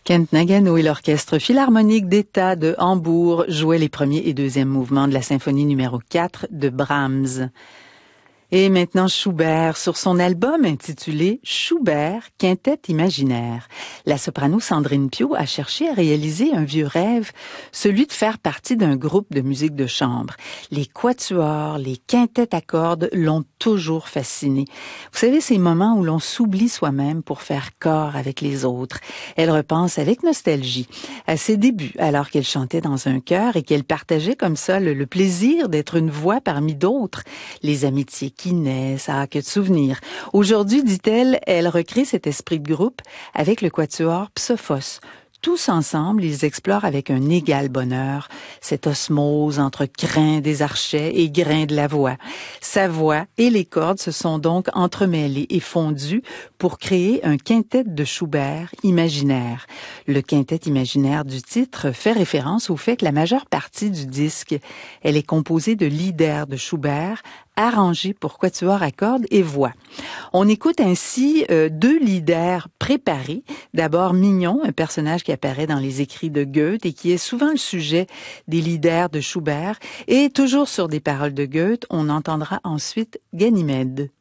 Kent Nagano et l'Orchestre philharmonique d'État de Hambourg jouaient les premiers et deuxièmes mouvements de la symphonie numéro 4 de Brahms. Et maintenant Schubert, sur son album intitulé Schubert, Quintette imaginaire. La soprano Sandrine Piau a cherché à réaliser un vieux rêve, celui de faire partie d'un groupe de musique de chambre. Les quatuors, les quintettes à cordes l'ont toujours fascinée. Vous savez, ces moments où l'on s'oublie soi-même pour faire corps avec les autres. Elle repense avec nostalgie à ses débuts, alors qu'elle chantait dans un chœur et qu'elle partageait comme ça le plaisir d'être une voix parmi d'autres. Les amitiés qui naissent, que de souvenirs. Aujourd'hui, dit-elle, elle recrée cet esprit de groupe avec le quatuor Psophos. Tous ensemble, ils explorent avec un égal bonheur cette osmose entre grains des archets et grains de la voix. Sa voix et les cordes se sont donc entremêlées et fondues pour créer un quintet de Schubert imaginaire. Le quintet imaginaire du titre fait référence au fait que la majeure partie du disque, elle est composée de lieder de Schubert arrangés pour quatuor à cordes et voix. On écoute ainsi deux lieder préparés. D'abord Mignon, un personnage qui apparaît dans les écrits de Goethe et qui est souvent le sujet des lieder de Schubert. Et toujours sur des paroles de Goethe, on entendra ensuite Ganymède.